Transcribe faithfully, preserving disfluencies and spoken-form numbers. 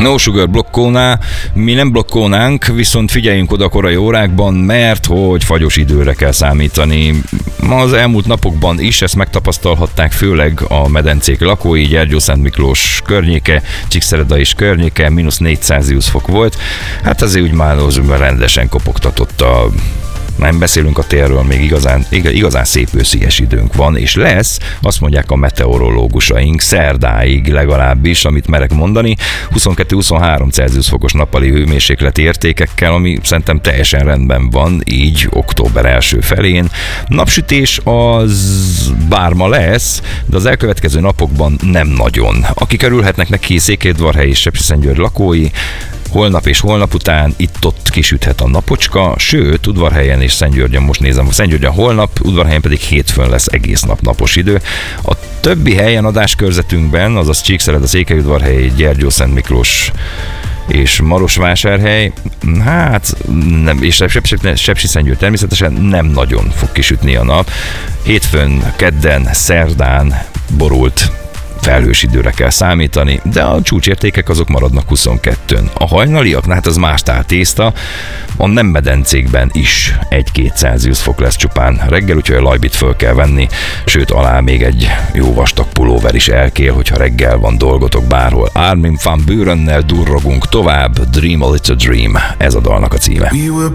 No Sugar blokkolná, mi nem blokkolnánk, viszont figyeljünk oda korai órákban, mert hogy fagyos időre kell számítani. Az elmúlt napokban is ezt megtapasztalhatták, főleg a medencék lakói, Gyergyószent Miklós környéke, Csíkszereda és környéke, mínusz négy Celsius fok volt. Hát azért úgy már rendesen kopogtatott a... Nem beszélünk a térről, még igazán, igazán szép őszies időnk van, és lesz, azt mondják a meteorológusaink, szerdáig legalábbis, amit merek mondani, huszonkettő-huszonhárom Celsius fokos nappali hőmérsékleti értékekkel, ami szerintem teljesen rendben van, így október első felén. Napsütés az bár ma lesz, de az elkövetkező napokban nem nagyon. Akik kerülhetnek neki, Székelyudvarhely és Sepsiszentgyörgy lakói, holnap és holnap után itt-ott kisüthet a napocska, sőt, Udvarhelyen és Szentgyörgyön, most nézem, Szentgyörgyön holnap, Udvarhelyen pedig hétfőn lesz egész nap napos idő. A többi helyen adáskörzetünkben, azaz Csíkszereda, Székelyudvarhely, Gyergyószent Miklós és Marosvásárhely, hát nem, és Sepsiszentgyörgy természetesen nem nagyon fog kisütni a nap. Hétfőn, kedden, szerdán borult felhős időre kell számítani, de a csúcsértékek azok maradnak huszonkettőn. A hajnaliaknál, hát az más tészta, a nem medencékben is egy-két Celsius fok lesz csupán reggel, úgyhogy a lajbit föl kell venni, sőt alá még egy jó vastag pulóver is elkél, hogyha reggel van dolgotok bárhol. Armin van Burennel durrogunk tovább, Dream a Little Dream, ez a dalnak a címe.